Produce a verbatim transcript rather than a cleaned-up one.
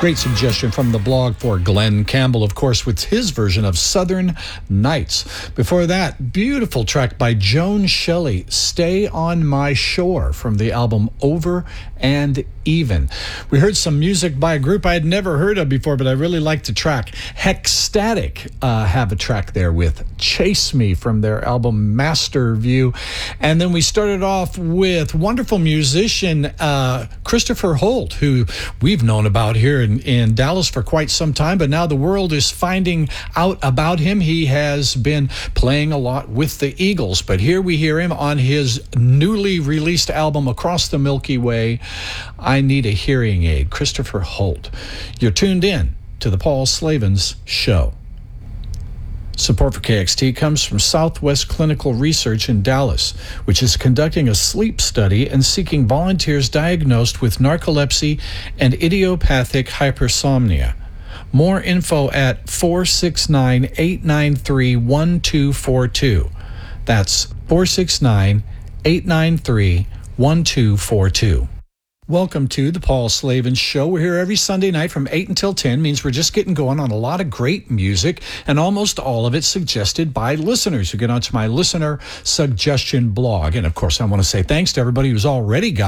Great suggestion from the blog for Glenn Campbell, of course, with his version of Southern Nights. Before that, beautiful track by Joan Shelley, Stay on My Shore, from the album Over and Even. We heard some music by a group I had never heard of before, but I really liked the track. Hexstatic uh, have a track there with Chase Me from their album Master View. And then we started off with wonderful musician uh, Christopher Holt, who we've known about here in, in Dallas for quite some time, but now the world is finding out about him. He has been playing a lot with the Eagles, but here we hear him on his newly released album Across the Milky Way, I Need a Hearing Aid. Christopher Holt. You're tuned in to the Paul Slavens Show. Support for K X T comes from Southwest Clinical Research in Dallas, which is conducting a sleep study and seeking volunteers diagnosed with narcolepsy and idiopathic hypersomnia. More info at four six nine, eight nine three, one two four two. That's four six nine, eight nine three, one two four two. Welcome to the Paul Slavens Show. We're here every Sunday night from eight until ten. Means we're just getting going on a lot of great music, and almost all of it suggested by listeners who get onto my listener suggestion blog. And of course, I want to say thanks to everybody who's already got